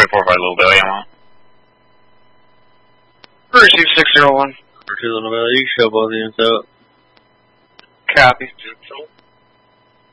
45 Little Belly, I'm on. Receive 601. Pursuit Little Belly, show both units out. Copy.